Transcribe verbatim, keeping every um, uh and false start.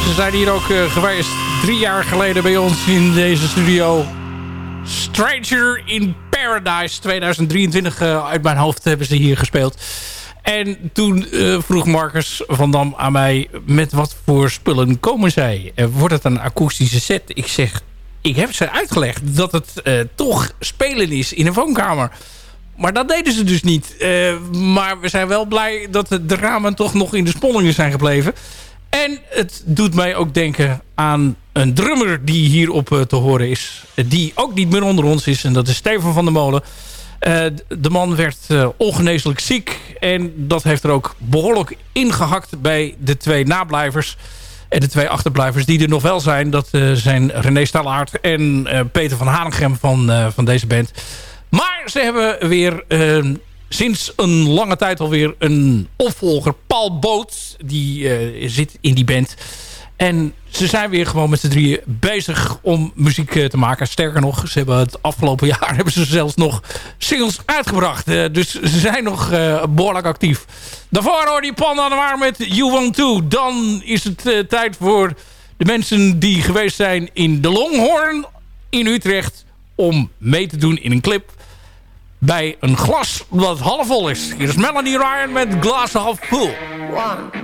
Ze zijn hier ook uh, geweest drie jaar geleden bij ons in deze studio. Stranger in Paradise tweeduizend drieëntwintig uh, uit mijn hoofd hebben ze hier gespeeld. En toen uh, vroeg Marcus van Dam aan mij met wat voor spullen komen zij. Uh, wordt het een akoestische set? Ik zeg, ik heb ze uitgelegd dat het uh, toch spelen is in een woonkamer. Maar dat deden ze dus niet. Uh, maar we zijn wel blij dat de ramen toch nog in de sponningen zijn gebleven. En het doet mij ook denken aan een drummer die hierop uh, te horen is. Die ook niet meer onder ons is. En dat is Steven van der Molen. Uh, de man werd uh, ongeneeslijk ziek. En dat heeft er ook behoorlijk ingehakt bij de twee nablijvers. En de twee achterblijvers die er nog wel zijn. Dat uh, zijn René Stallaert en uh, Peter van Hanegem van, uh, van deze band. Maar ze hebben weer uh, sinds een lange tijd alweer een opvolger. Paul Boot, die uh, zit in die band. En ze zijn weer gewoon met z'n drieën bezig om muziek uh, te maken. Sterker nog, ze hebben het afgelopen jaar hebben ze zelfs nog singles uitgebracht. Uh, dus ze zijn nog uh, behoorlijk actief. Daarvoor hoor die Panda de Waar met You Want To. Dan is het uh, tijd voor de mensen die geweest zijn in de Longhorn in Utrecht om mee te doen in een clip bij een glas dat half vol is. Hier is Melanie Ryan met Glass Half Full. One.